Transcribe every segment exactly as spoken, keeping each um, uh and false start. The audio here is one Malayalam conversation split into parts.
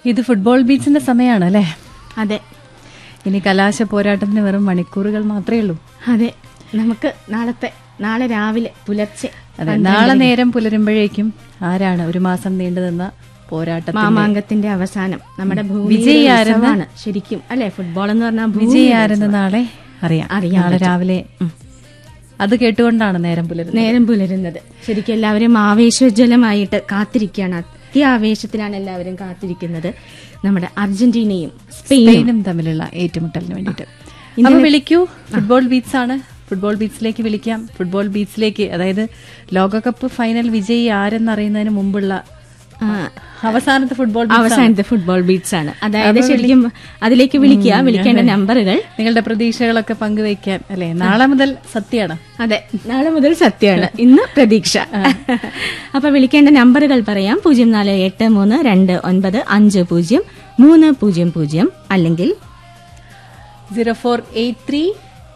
ഇത് ഫുട്ബോൾ ബീച്ചിന്റെ സമയമാണ് അല്ലേ? അതെ. ഇനി കലാശ പോരാട്ടത്തിന് വെറും മണിക്കൂറുകൾ മാത്രമേ ഉള്ളൂ. അതെ, നമുക്ക് നാളത്തെ നാളെ രാവിലെ പുലർച്ചെ അതെ, നാളെ നേരം പുലരുമ്പോഴേക്കും ആരാണ് ഒരു മാസം നീണ്ടു നിന്ന പോരാട്ടം മാമാങ്കത്തിന്റെ അവസാനം നമ്മുടെ വിജയി ആരെന്ന് ശരിക്കും അല്ലെ? ഫുട്ബോൾ എന്ന് പറഞ്ഞാൽ വിജയി ആരെന്ന് നാളെ അറിയാം. നാളെ രാവിലെ അത് കേട്ടുകൊണ്ടാണ് നേരം പുലരുന്നത് നേരം പുലരുന്നത് ശരിക്കും എല്ലാവരും ആവേശോജ്വലമായിട്ട് കാത്തിരിക്കുകയാണ്. അത്യാവേശത്തിലാണ് എല്ലാവരും കാത്തിരിക്കുന്നത്. നമ്മുടെ അർജന്റീനയും സ്പെയിനും തമ്മിലുള്ള ഏറ്റുമുട്ടലിന് വേണ്ടിയിട്ട്. അപ്പൊ വിളിക്കൂ, ഫുട്ബോൾ ബീറ്റ്സ് ആണ്. ഫുട്ബോൾ ബീച്ചിലേക്ക് വിളിക്കാം. ഫുട്ബോൾ ബീച്ചിലേക്ക്, അതായത് ലോകകപ്പ് ഫൈനൽ വിജയി ആരെന്നറിയുന്നതിന് മുമ്പുള്ള അവസാനത്തെ ഫുട്ബോൾ അവസാനത്തെ ഫുട്ബോൾ ബീറ്റ്സ് ആണ്. അതായത് ശരിക്കും അതിലേക്ക് വിളിക്കുക. വിളിക്കേണ്ട നമ്പറുകൾ, നിങ്ങളുടെ പ്രതീക്ഷകളൊക്കെ പങ്കുവയ്ക്കാൻ അല്ലെ? നാളെ മുതൽ സത്യമാണ്. അതെ, നാളെ മുതൽ സത്യമാണ്, ഇന്ന് പ്രതീക്ഷ. അപ്പൊ വിളിക്കേണ്ട നമ്പറുകൾ പറയാം. പൂജ്യം നാല് എട്ട് മൂന്ന് രണ്ട് ഒൻപത് അഞ്ച് പൂജ്യം മൂന്ന് പൂജ്യം പൂജ്യം അല്ലെങ്കിൽ zero four eight three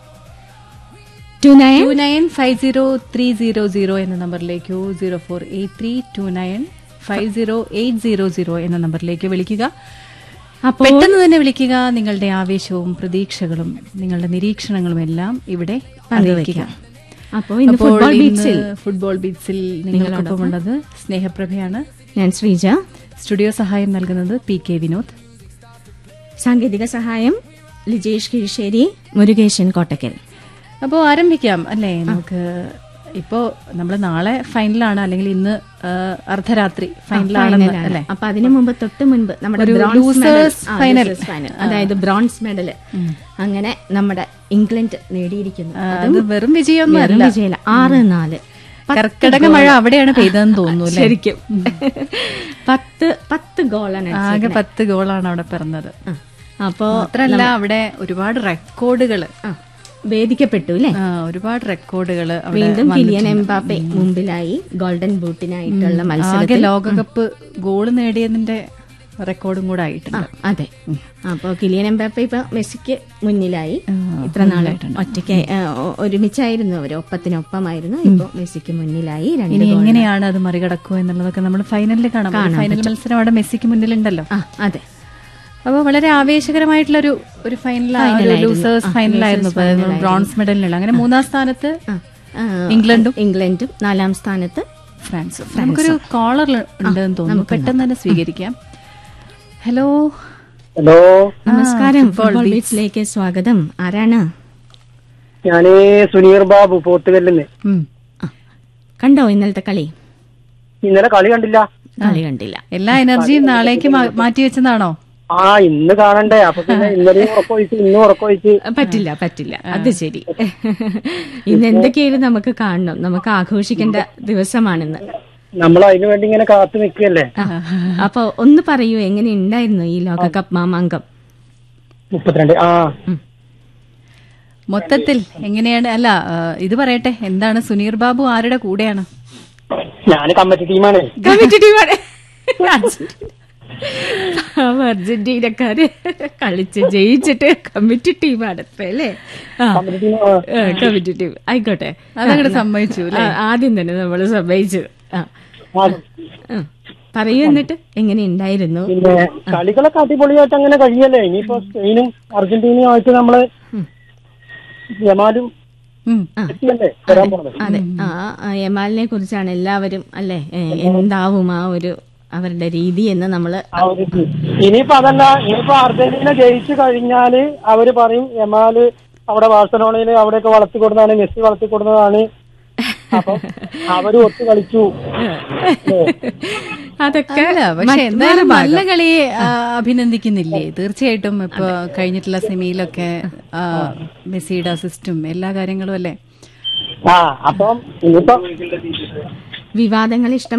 to nine to nine five zero three zero zero എന്ന നമ്പറിലേക്കോ zero four eight three to nine five zero eight zero zero എന്ന നമ്പറിലേക്ക് വിളിക്കുക. പെട്ടെന്ന് തന്നെ വിളിക്കുക. നിങ്ങളുടെ ആവേശവും പ്രതീക്ഷകളും നിങ്ങളുടെ നിരീക്ഷണങ്ങളും എല്ലാം ഇവിടെ പങ്കുവയ്ക്കുക. അപ്പോൾ ഫുട്ബോൾ ബീച്ചിൽ നിങ്ങളോടൊപ്പം ഉള്ളത് സ്നേഹപ്രഭയാണ്. ഞാൻ ശ്രീജ. സ്റ്റുഡിയോ സഹായം നൽകുന്നത് പി കെ വിനോദ്. സാങ്കേതിക സഹായം ലിജേഷ് കിഴിശ്ശേരി, മുരുകേശൻ കോട്ടക്കൽ. അപ്പോൾ ആരംഭിക്കാം അല്ലേ? നമുക്ക് ഇപ്പോ നമ്മള് നാളെ ഫൈനലാണ്, അല്ലെങ്കിൽ ഇന്ന് അർദ്ധരാത്രി ഫൈനലാണെന്ന് അല്ലേ? അപ്പൊ അതിനു മുമ്പ് തൊട്ട് മുൻപ് നമ്മുടെ ഫൈനൽ, അതായത് ബ്രോൺസ് മെഡൽ അങ്ങനെ നമ്മുടെ ഇംഗ്ലണ്ട് നേടിയിരിക്കുന്നു. അത് വെറും വിജയമൊന്നും വിജയല്ല, ആറ് നാല് കർക്കിടക മഴ അവിടെയാണ് പെയ്തതെന്ന് തോന്നുന്നു. ശരിക്കും പത്ത് പത്ത് ഗോളാണ്, ആകെ പത്ത് ഗോളാണ് അവിടെ പിറന്നത്. അപ്പോ മാത്രല്ല അവിടെ ഒരുപാട് റെക്കോർഡുകള് വേദിക്കപ്പെട്ടു അല്ലെ? ഒരുപാട് റെക്കോർഡുകൾ. വീണ്ടും കിലിയൻ എംബാപ്പെ മുമ്പിലായി ഗോൾഡൻ ബൂട്ടിനായിട്ടുള്ള മത്സരത്തിൽ ലോകകപ്പ് ഗോൾ നേടിയതിന്റെ റെക്കോർഡും കൂടെ ആയിട്ടുണ്ട്. അതെ, അപ്പോ കിലിയൻ എംബാപ്പെ ഇപ്പൊ മെസ്സിക്ക് മുന്നിലായി. ഇത്ര നാളായിട്ടുണ്ട് ഒറ്റയ്ക്ക് ഒരുമിച്ചായിരുന്നു അവർ, ഒപ്പത്തിനൊപ്പമായിരുന്നു. ഇപ്പൊ മെസ്സിക്ക് മുന്നിലായി. ഇനി എങ്ങനെയാണ് അത് മറികടക്കുക എന്നുള്ളതൊക്കെ നമ്മൾ ഫൈനലിൽ കാണാം. ഫൈനൽ മത്സരം അവിടെ മെസ്സിക്ക് മുന്നിലുണ്ടല്ലോ. അതെ, അപ്പോൾ വളരെ ആവേശകരമായിട്ടുള്ളൊരു ഒരു ഫൈനലായിരുന്നു, ലൂസേഴ്സ് ഫൈനലായിരുന്നു ബ്രോൺസ് മെഡലിനുള്ള. അങ്ങനെ മൂന്നാം സ്ഥാനത്ത് ഇംഗ്ലണ്ടും ഇംഗ്ലണ്ടും നാലാം സ്ഥാനത്ത് ഫ്രാൻസും. നമുക്കൊരു കോളർ ഉണ്ടെന്ന് തോന്നുന്നു, പെട്ടെന്ന് തന്നെ സ്വീകരിക്കാം. ഹലോ ഹലോ നമസ്കാരം, ഫുട്ബോൾ ബീച്ചിലേക്ക് സ്വാഗതം. ആരാണ്? ഞാന് സുനീർ ബാബു, പോർത്തുഗലിന്ന്. കണ്ടോ ഇന്നലത്തെ കളി? ഇന്നലെ കളി കണ്ടില്ല. കളി കണ്ടില്ല. എല്ലാ എനർജിയും നാളേക്ക് മാറ്റി വെച്ചതാണോ? ആ, ഇന്ന് കാണണ്ടേ. അപ്പൊ പിന്നെ ഇന്നലെയും ഉറക്കൊഴിച്ച് ഇന്നും ഉറക്കൊഴിച്ച് പറ്റില്ല പറ്റില്ല അത് ശരി. ഇന്ന് എന്തൊക്കെയായാലും നമുക്ക് കാണണം, നമുക്ക് ആഘോഷിക്കേണ്ട ദിവസമാണെന്ന്. നമ്മൾ അതിനു വേണ്ടി ഇങ്ങനെ കാത്തു നിൽക്കുകയല്ലേ. അപ്പൊ ഒന്ന് പറയൂ, എങ്ങനെ ഉണ്ടായിരുന്നു ഈ ലോകകപ്പ് മാമാങ്കം? മുപ്പത്തിരണ്ട് ആ മൊത്തത്തിൽ എങ്ങനെയാണ്? അല്ല, ഇത് പറയട്ടെ, എന്താണ് സുനീർ ബാബു ആരുടെ കൂടെയാണ്? ഞാൻ കമ്മിറ്റി ടീമാണ്. കമ്മിറ്റി ടീമാണ്. അർജന്റീനക്കാര് കളിച്ച് ജയിച്ചിട്ട് കമ്മിറ്റി ടീമാണ് അല്ലേ? കമ്മിറ്റി ടീം ആയിക്കോട്ടെ, അതങ്ങോട്ട് സമ്മതിച്ചു. ആദ്യം തന്നെ നമ്മൾ സമ്മതിച്ചു. പറയൂ, എന്നിട്ട് എങ്ങനെ ഉണ്ടായിരുന്നു? പിന്നെ കളികളൊക്കെ അടിപൊളിയായിട്ട് അങ്ങനെ കഴിയല്ലേ. ഇനിയിപ്പോ സ്പെയിനും അർജന്റീനയും ആയിട്ട് നമ്മള് യമാലും അതെ, ആ യമാലിനെ കുറിച്ചാണ് എല്ലാവരും അല്ലെ, എന്താവും ആ ഒരു അവരുടെ രീതി എന്ന് നമ്മള്. ഇനിയിപ്പോ അതല്ല, ഇനിയിപ്പോ അർജന്റീന ജയിച്ചു കഴിഞ്ഞാല് അവര് പറയും യമാല് അവിടെ ബാഴ്സലോണയില് അവിടെയൊക്കെ വളർത്തി കൊടുത്തതാണ്, മെസ്സി വളർത്തി കൊടുത്തതാണ്. അപ്പൊ അവര് ഒത്തു കളിച്ചു. അതൊക്കെ പക്ഷെ എന്തായാലും നല്ല കളിയെ അഭിനന്ദിക്കുന്നില്ലേ? തീർച്ചയായിട്ടും. ഇപ്പൊ കഴിഞ്ഞിട്ടുള്ള സെമിയിലൊക്കെ മെസ്സിയുടെ അസിസ്റ്റും എല്ലാ കാര്യങ്ങളും അല്ലേ. ആ, അപ്പം ഇനിയിപ്പോ വിവാദങ്ങൾ ഇഷ്ടം